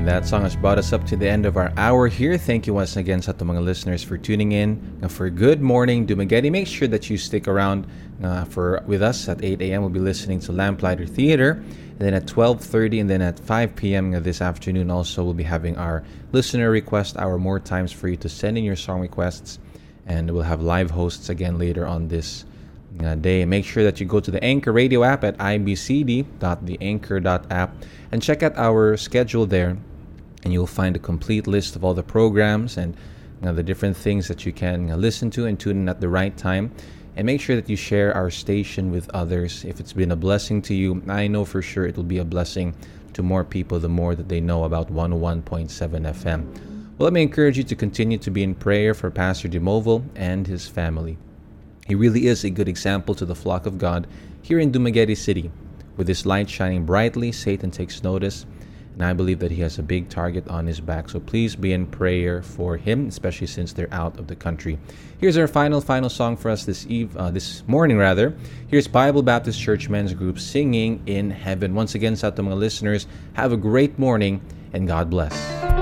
And that song has brought us up to the end of our hour here. Thank you once again sa ating mga listeners for tuning in. For Good Morning Dumaguete, make sure that you stick around with us at 8 a.m. We'll be listening to Lamplighter Theater. And then at 12:30 and then at 5 p.m. this afternoon also we'll be having our listener request hour, more times for you to send in your song requests. And we'll have live hosts again later on this day. Make sure that you go to the Anchor Radio app at ibcd.theanchor.app and check out our schedule there, and you'll find a complete list of all the programs and the different things that you can listen to and tune in at the right time. And make sure that you share our station with others. If it's been a blessing to you, I know for sure it will be a blessing to more people the more that they know about 101.7 FM. Well, let me encourage you to continue to be in prayer for Pastor Demoval and his family. He really is a good example to the flock of God here in Dumaguete City. With his light shining brightly, Satan takes notice, and I believe that he has a big target on his back. So please be in prayer for him, especially since they're out of the country. Here's our final song for us this morning. Here's Bible Baptist Church Men's Group singing In Heaven. Once again, sa ating mga listeners, have a great morning and God bless.